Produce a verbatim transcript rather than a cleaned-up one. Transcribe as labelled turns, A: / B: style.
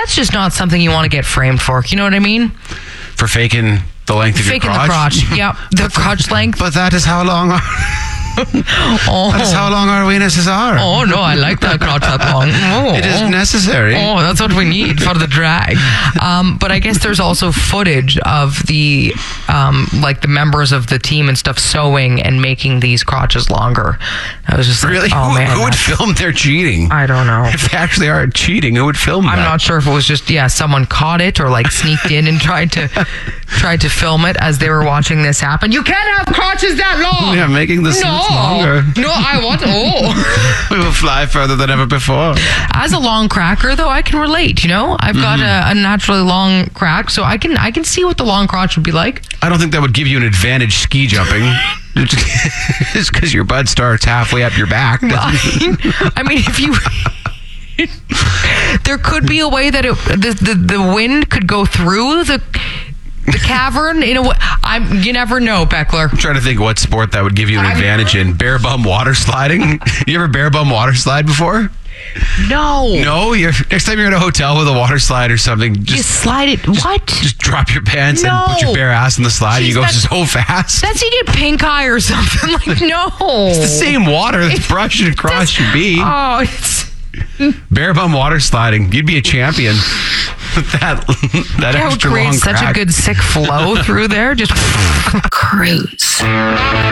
A: that's just not something you want to get framed for. You know what I mean?
B: For faking the length of
A: Faking
B: your crotch?
A: the crotch. Yep, the crotch length.
B: But that is how long our,
A: Oh.
B: that is how long our weenuses are.
A: Oh, no, I like that crotch that long. Oh.
B: It is necessary.
A: Oh, that's what we need for the drag. Um, but I guess there's also footage of the, um, like the members of the team and stuff sewing and making these crotches longer. I was just like,
B: Really?
A: oh
B: who,
A: man.
B: who would
A: that's-
B: film their cheating?
A: I don't know.
B: If they actually are cheating, who would film
A: I'm
B: that?
A: not sure if it was just, yeah, someone caught it or like sneaked in and tried to tried to film it as they were watching this happen. You can't have crotches that long.
B: Yeah, making the
A: No,
B: suits longer.
A: no, I want, oh.
B: We will fly further than ever before.
A: As a long cracker, though, I can relate. You know, I've got a, a naturally long crack, so I can I can see what the long crotch would be like.
B: I don't think that would give you an advantage ski jumping. Just because your butt starts halfway up your back.
A: I mean, if you. There could be a way that it, the, the the wind could go through the the cavern in a way. I'm you never know, Beckler.
B: I'm trying to think what sport that would give you an
A: I'm-
B: advantage in. Bare bum water sliding. You ever bare bum water slide before?
A: No,
B: No. You're next time you're in a hotel with a water slide or something,
A: you
B: just
A: slide it. What?
B: just drop your pants
A: No.
B: and put your bare ass in the slide.
A: Jeez,
B: you go
A: that's-
B: so fast.
A: That's you get pink eye or something. Like no,
B: It's the same water that's brushing across your beak.
A: Oh, it's.
B: Bare bum water sliding. You'd be a champion with that that
A: That would
B: extra long
A: create such
B: crack.
A: a good sick flow through there. Just cruise.